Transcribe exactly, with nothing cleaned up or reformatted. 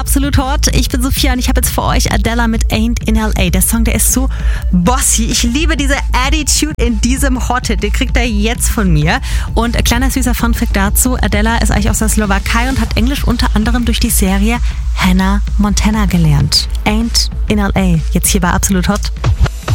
Absolut Hot. Ich bin Sophia und ich habe jetzt für euch Adele mit Ain't in L A. Der Song, der ist so bossy. Ich liebe diese Attitude in diesem Hot-Hit. Den kriegt er jetzt von mir. Und ein kleiner süßer Funfact dazu. Adele ist eigentlich aus der Slowakei und hat Englisch unter anderem durch die Serie Hannah Montana gelernt. Ain't in L A. Jetzt hier bei Absolut Hot.